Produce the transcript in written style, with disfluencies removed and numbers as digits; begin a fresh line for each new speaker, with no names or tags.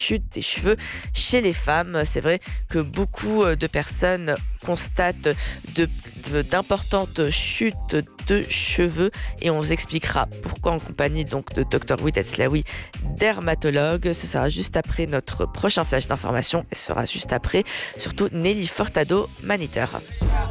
chute des cheveux chez les femmes. C'est vrai que beaucoup de personnes constatent d'importantes chutes de cheveux et on vous expliquera pourquoi en compagnie donc de Dr Widet Slaoui, dermatologue. Ce sera juste après notre prochain flash d'information et ce sera juste après surtout Nelly Furtado, Maniteur.